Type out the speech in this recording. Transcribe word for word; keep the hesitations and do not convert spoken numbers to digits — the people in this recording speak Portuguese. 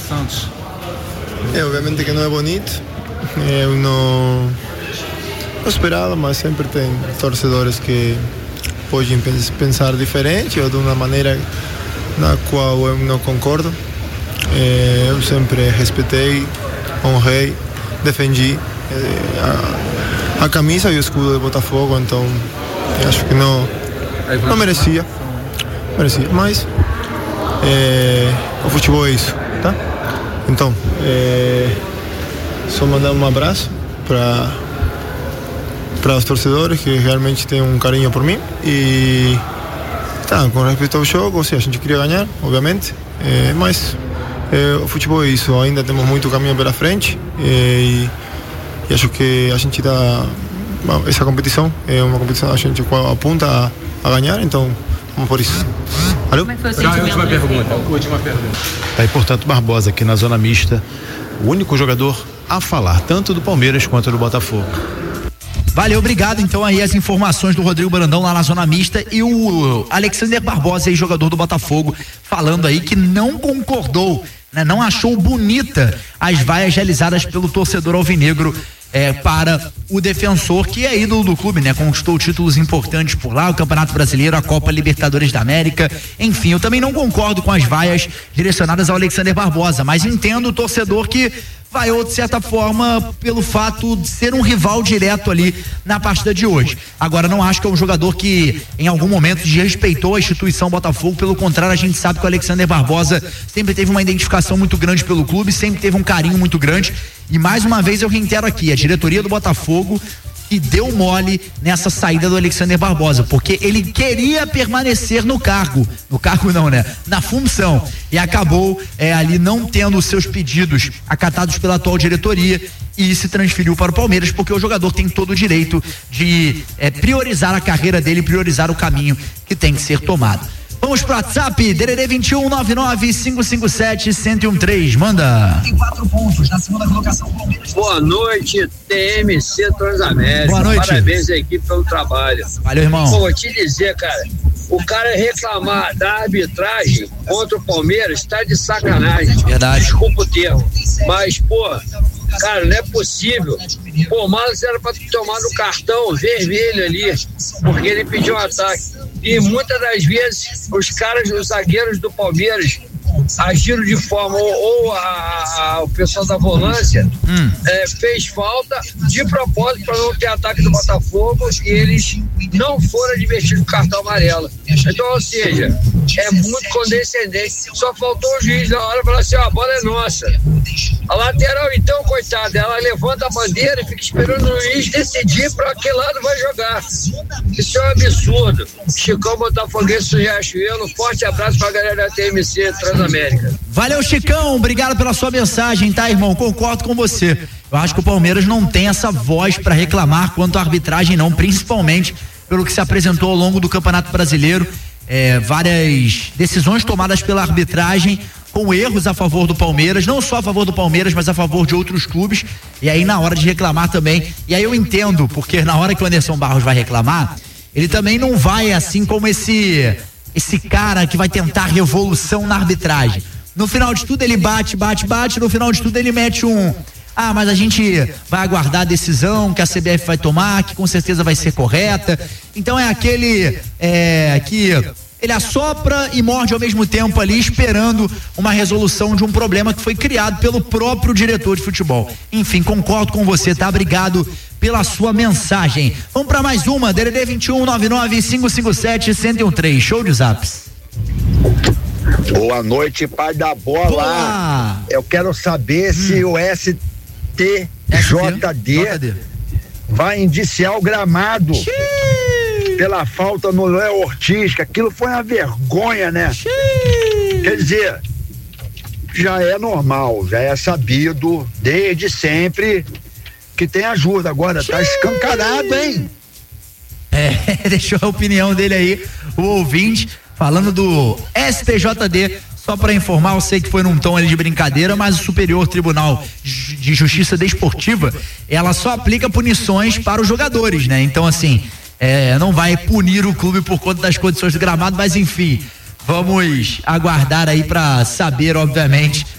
Santos? É, obviamente que não é bonito. Eu não, não esperava, mas sempre tem torcedores que podem pensar diferente ou de uma maneira na qual eu não concordo. É, eu sempre respeitei, honrei, defendi é, a, a camisa e o escudo do Botafogo, então acho que não, não merecia, merecia, mas é, o futebol é isso, tá? Então, é, só mandar um abraço para para os torcedores que realmente têm um carinho por mim e tá, com respeito ao jogo, sim, a gente queria ganhar, obviamente, é, mas é, o futebol é isso, ainda temos muito caminho pela frente é, e, e acho que a gente dá essa competição, é uma competição a gente aponta a, a ganhar, então vamos por isso. Valeu? Como é que foi o sentimento? Última pergunta, última pergunta. Tá aí, portanto, Barbosa aqui na zona mista, o único jogador a falar, tanto do Palmeiras quanto do Botafogo. Valeu, obrigado. Então aí as informações do Rodrigo Brandão lá na zona mista e o Alexander Barbosa aí, jogador do Botafogo, falando aí que não concordou, né? Não achou bonita as vaias realizadas pelo torcedor alvinegro é, para o defensor, que é ídolo do clube, né? Conquistou títulos importantes por lá, o Campeonato Brasileiro, a Copa Libertadores da América, enfim, eu também não concordo com as vaias direcionadas ao Alexander Barbosa, mas entendo o torcedor que vaiou de certa forma pelo fato de ser um rival direto ali na partida de hoje. Agora, não acho que é um jogador que em algum momento desrespeitou a instituição Botafogo, pelo contrário, a gente sabe que o Alexander Barbosa sempre teve uma identificação muito grande pelo clube, sempre teve um carinho muito grande e mais uma vez eu reitero aqui, a diretoria do Botafogo que deu mole nessa saída do Alexander Barbosa, porque ele queria permanecer no cargo, no cargo não, né? Na função, e acabou é, ali não tendo os seus pedidos acatados pela atual diretoria e se transferiu para o Palmeiras, porque o jogador tem todo o direito de é, priorizar a carreira dele, priorizar o caminho que tem que ser tomado. Vamos pro WhatsApp, D D D vinte e um, nove nove cinco cinco sete, um zero um três, manda. Tem quatro pontos na segunda colocação. Boa noite, T M C Transamérica. Boa noite. Parabéns à equipe pelo trabalho. Valeu, irmão. Pô, vou te dizer, cara, o cara reclamar da arbitragem contra o Palmeiras tá de sacanagem. Verdade. Desculpa o termo, mas, pô, cara, não é possível. Pô, o Marlos era pra tomar no cartão vermelho ali, porque ele pediu um ataque. E muitas das vezes os caras, os zagueiros do Palmeiras agiram de forma, ou, ou a, a, o pessoal da volância hum. é, fez falta de propósito para não ter ataque do Botafogo e eles não foram advertidos com cartão amarelo. Então, ou seja, é muito condescendente. Só faltou o juiz na hora e falar assim: ó, a bola é nossa. A lateral, então, coitada, ela levanta a bandeira e fica esperando o juiz decidir para que lado vai jogar. Isso é um absurdo. Chicão Botafoguense do Riachuelo, forte abraço pra galera da T M C Transamérica. Valeu, Chicão, obrigado pela sua mensagem, tá, irmão? Concordo com você. Eu acho que o Palmeiras não tem essa voz para reclamar quanto à arbitragem, não, principalmente pelo que se apresentou ao longo do Campeonato Brasileiro. É, várias decisões tomadas pela arbitragem com erros a favor do Palmeiras, não só a favor do Palmeiras, mas a favor de outros clubes, e aí na hora de reclamar também, e aí eu entendo, porque na hora que o Anderson Barros vai reclamar, ele também não vai assim como esse esse cara que vai tentar revolução na arbitragem. No final de tudo ele bate, bate, bate, no final de tudo ele mete um: ah, mas a gente vai aguardar a decisão que a C B F vai tomar, que com certeza vai ser correta. Então é aquele é, que ele assopra e morde ao mesmo tempo ali, esperando uma resolução de um problema que foi criado pelo próprio diretor de futebol. Enfim, concordo com você, tá? Obrigado pela sua mensagem. Vamos para mais uma, D D D vinte e um, nove nove cinco cinco sete, um zero um três, show de zaps. Boa noite, pai da bola. Boa. Eu quero saber hum. se o S T J D vai indiciar o Gramado Xiii. pela falta no Léo Ortiz, que aquilo foi uma vergonha, né? Xiii. Quer dizer, já é normal, já é sabido desde sempre que tem ajuda. Agora Xiii. tá escancarado, hein? É, deixou a opinião dele aí, o ouvinte, falando do S T J D. Só para informar, eu sei que foi num tom ali de brincadeira, mas o Superior Tribunal de Justiça Desportiva, ela só aplica punições para os jogadores, né? Então, assim, é, não vai punir o clube por conta das condições do gramado, mas enfim, vamos aguardar aí para saber, obviamente,